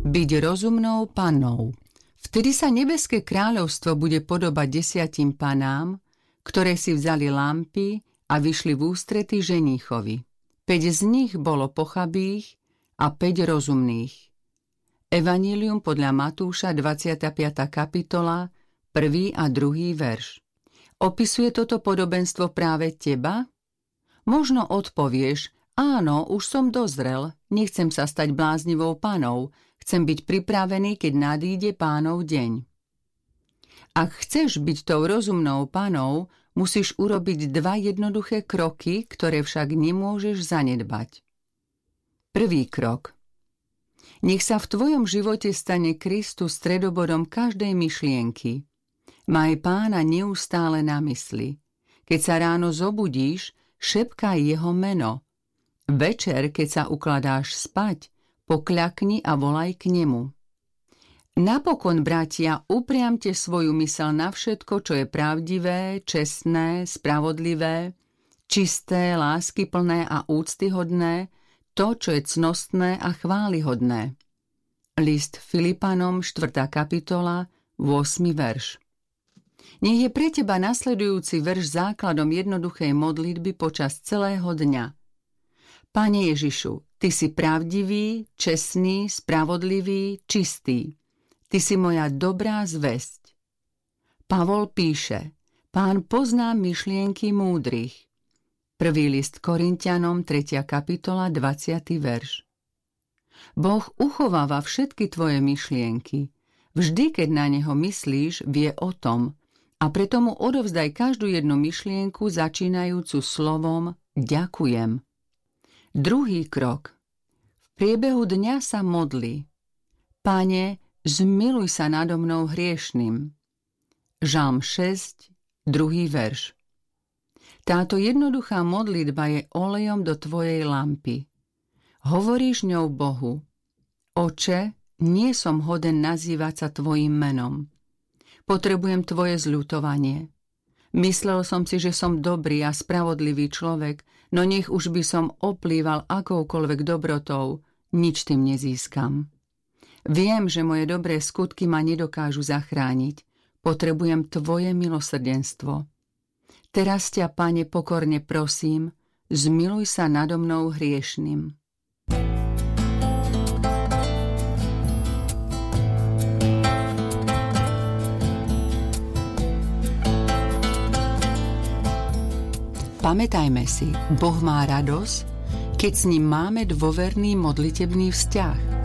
Byť rozumnou pannou. Vtedy sa nebeské kráľovstvo bude podobať 10 panám, ktoré si vzali lampy a vyšli v ústrety ženíchovi. 5 z nich bolo pochabých a 5 rozumných. Evanjelium podľa Matúša, 25. kapitola, 1. a 2. verš. Opisuje toto podobenstvo práve teba? Možno odpovieš, áno, už som dozrel, nechcem sa stať bláznivou panou, chcem byť pripravený, keď nadíde Pánov deň. Ak chceš byť tou rozumnou panou, musíš urobiť 2 jednoduché kroky, ktoré však nemôžeš zanedbať. Prvý krok. Nech sa v tvojom živote stane Kristus stredobodom každej myšlienky. Maj Pána neustále na mysli. Keď sa ráno zobudíš, šepkaj jeho meno. Večer, keď sa ukladáš spať, pokľakni a volaj k nemu. Napokon, bratia, upriamte svoju myseľ na všetko, čo je pravdivé, čestné, spravodlivé, čisté, láskyplné a úctyhodné, to, čo je cnostné a chválihodné. List Filipanom, 4. kapitola, 8. verš. Nech je pre teba nasledujúci verš základom jednoduchej modlitby počas celého dňa. Pane Ježišu, Ty si pravdivý, čestný, spravodlivý, čistý. Ty si moja dobrá zvesť. Pavol píše, Pán pozná myšlienky múdrych. 1. list Korinťanom, 3. kapitola, 20. verš. Boh uchováva všetky tvoje myšlienky. Vždy, keď na neho myslíš, vie o tom a preto mu odovzdaj každú jednu myšlienku začínajúcu slovom ďakujem. Druhý krok. V priebehu dňa sa modli. Pane, zmiluj sa nado mnou hriešným. Žalm 6, 2. verš. Táto jednoduchá modlitba je olejom do tvojej lampy. Hovoríš ňou Bohu. Oče, nie som hoden nazývať sa tvojim menom. Potrebujem tvoje zľutovanie. Myslel som si, že som dobrý a spravodlivý človek, no nech už by som oplýval akoukoľvek dobrotou, nič tým nezískam. Viem, že moje dobré skutky ma nedokážu zachrániť. Potrebujem tvoje milosrdenstvo. Teraz ťa, Pane, pokorne prosím, zmiluj sa nado mnou hriešným. Pamätajme si, Boh má radosť, keď s ním máme dôverný modlitebný vzťah.